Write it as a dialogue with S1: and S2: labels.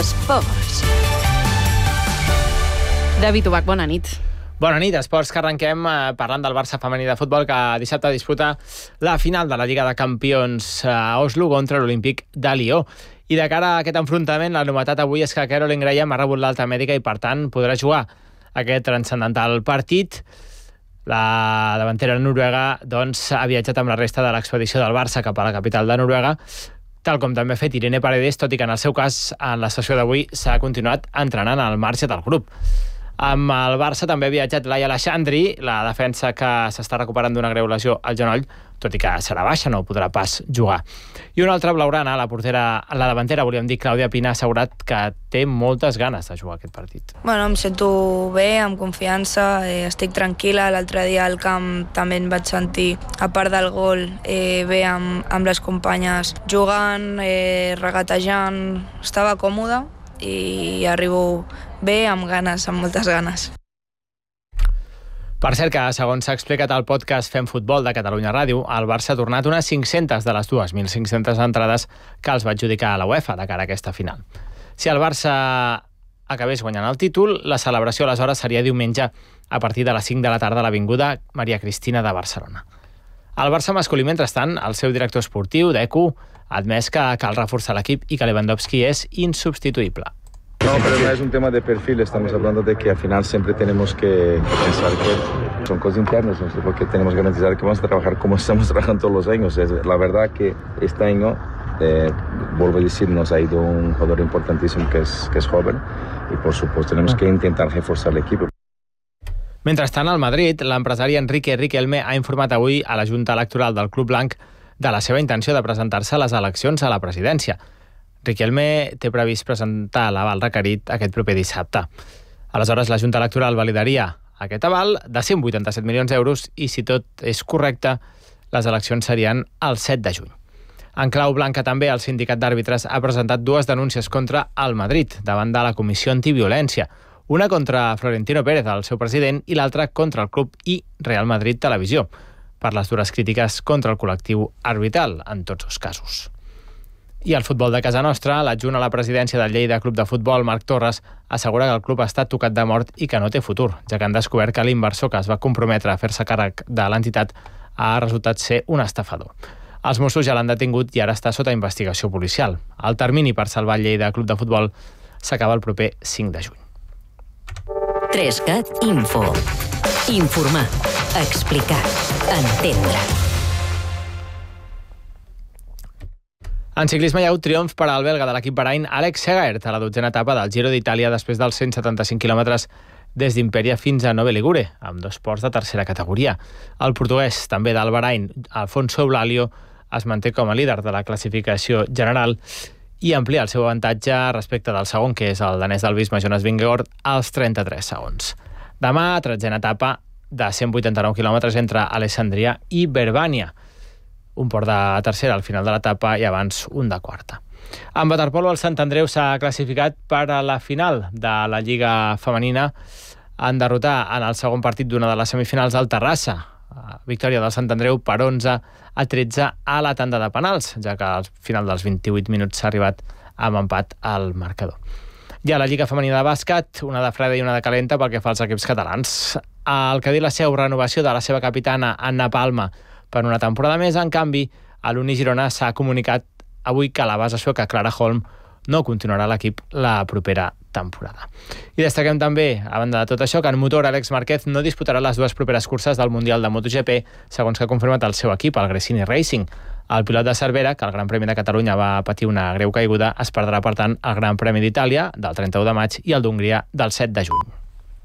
S1: Esports. David Ubach, bona nit.
S2: Bona nit, esports, que arrenquem parlant del Barça femení de futbol, que dissabte disputa la final de la Lliga de Campions a Oslo contra l'Olímpic de Lió. I de cara a aquest enfrontament, la novetat avui és que Caroline Graham ha rebut l'alta mèdica i, per tant, podrà jugar aquest transcendental partit. La davantera noruega ha viatjat amb la resta de l'expedició del Barça cap a la capital de Noruega, tal com també ha fet Irene Paredes, tot i que en el seu cas, en la sessió d'avui, s'ha continuat entrenant al marge del grup. Amb el Barça també ha viatjat Laia Aleixandri, la defensa que s'està recuperant d'una greu lesió al genoll, tot i que serà baixa, no podrà pas jugar. I una altra blaugrana, la davantera, Clàudia Pina, ha assegurat que té moltes ganes de jugar aquest partit.
S3: Em sento bé, amb confiança, estic tranquil·la. L'altre dia al camp també em vaig sentir, a part del gol, bé amb les companyes jugant, regatejant, estava còmoda i arribo bé, amb ganes, amb moltes ganes.
S2: Per cert que, segons s'ha explicat al podcast Fem Futbol de Catalunya Ràdio, el Barça ha tornat unes 500 de les 2.500 entrades que els va adjudicar a la UEFA de cara a aquesta final. Si el Barça acabés guanyant el títol, la celebració aleshores seria diumenge a partir de les 5 de la tarda a l'Avinguda Maria Cristina de Barcelona. El Barça masculí, mentrestant, el seu director esportiu, Deco, ha admès que cal reforçar l'equip i que Lewandowski és insubstituible.
S4: No, pero no es un tema de perfil, estamos hablando de que al final siempre tenemos que pensar que son cosas internas, ¿no? Porque tenemos que garantizar que vamos a trabajar como estamos trabajando todos los años. La verdad que este año, vuelvo a decir, nos ha ido un jugador importantísimo que es joven y por supuesto tenemos que intentar reforzar el equipo.
S2: Mentrestant, al Madrid, l'empresari Enrique Riquelme ha informat avui a la Junta Electoral del Club Blanc de la seva intenció de presentar-se a les eleccions a la presidència. Riquelme té previst presentar l'aval requerit aquest proper dissabte. Aleshores, la Junta Electoral validaria aquest aval de 187 milions d'euros i, si tot és correcte, les eleccions serien el 7 de juny. En clau blanca també, el sindicat d'àrbitres ha presentat dues denúncies contra el Madrid davant de la Comissió Antiviolència. Una contra Florentino Pérez, el seu president, i l'altra contra el club i Real Madrid Televisió, per les dures crítiques contra el col·lectiu arbitral en tots els casos. I al futbol de casa nostra, l'adjunt a la presidència del Lleida Club de Futbol, Marc Torres, assegura que el club està tocat de mort i que no té futur, ja que han descobert que l'inversor que es va comprometre a fer-se càrrec de l'entitat ha resultat ser un estafador. Els Mossos ja l'han detingut i ara està sota investigació policial. El termini per salvar el Lleida Club de Futbol s'acaba el proper 5 de juny.
S1: 3CAT Info. Informar, explicar, entendre.
S2: En ciclisme hi ha hagut triomf per al belga de l'equip Bahrain, Alex Segaert, a la 12a etapa del Giro d'Itàlia després dels 175 quilòmetres des d'Imperia fins a Nove Ligure, amb dos ports de tercera categoria. El portuguès, també del Bahrain, Alfonso Eulalio, es manté com a líder de la classificació general i amplia el seu avantatge respecte del segon, que és el danès del Visma, Jonas Vingegaard, als 33 segons. Demà, 13a etapa de 189 quilòmetres entre Alessandria i Verbania, un port de tercera al final de l'etapa i abans un de quarta. En waterpolo, el Sant Andreu s'ha classificat per a la final de la Lliga Femenina en derrotar en el segon partit d'una de les semifinals del Terrassa. Victòria del Sant Andreu per 11-13 a la tanda de penals, ja que al final dels 28 minuts s'ha arribat amb empat al marcador. I a la Lliga Femenina de bàsquet, una de freda i una de calenta pel que fa als equips catalans. El Cadí la seu renovació de la seva capitana Anna Palma per una temporada més. En canvi, a l'Uni Girona s'ha comunicat avui que la base sueca Clara Holm no continuarà a l'equip la propera temporada. I destaquem també, a banda de tot això, que en motor Àlex Márquez no disputarà les dues properes curses del Mundial de MotoGP, segons que ha confirmat el seu equip, el Gresini Racing. El pilot de Cervera, que al Gran Premi de Catalunya va patir una greu caiguda, es perdrà, per tant, el Gran Premi d'Itàlia del 31 de maig i el d'Hongria del 7 de juny.